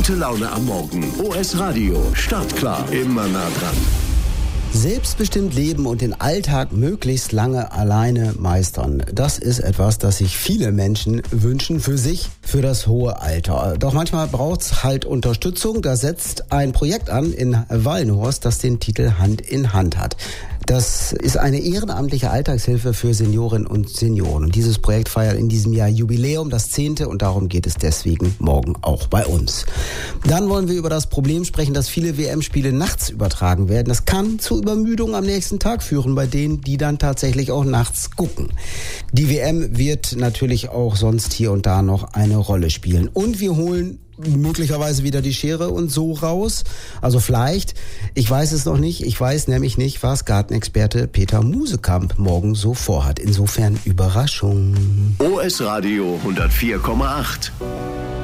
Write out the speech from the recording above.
Gute Laune am Morgen. OS Radio. Startklar. Immer nah dran. Selbstbestimmt leben und den Alltag möglichst lange alleine meistern. Das ist etwas, das sich viele Menschen wünschen für sich, für das hohe Alter. Doch manchmal braucht's halt Unterstützung. Da setzt ein Projekt an in Wallenhorst, das den Titel Hand in Hand hat. Das ist eine ehrenamtliche Alltagshilfe für Seniorinnen und Senioren. Und dieses Projekt feiert in diesem Jahr Jubiläum, das 10. Und darum geht es deswegen morgen auch bei uns. Dann wollen wir über das Problem sprechen, dass viele WM-Spiele nachts übertragen werden. Das kann zu Übermüdung am nächsten Tag führen bei denen, die dann tatsächlich auch nachts gucken. Die WM wird natürlich auch sonst hier und da noch eine Rolle spielen. Und wir holen möglicherweise wieder die Schere und so raus. Also vielleicht, ich weiß es noch nicht, ich weiß nämlich nicht, was Gartenexperte Peter Musekamp morgen so vorhat. Insofern Überraschung. OS Radio 104,8.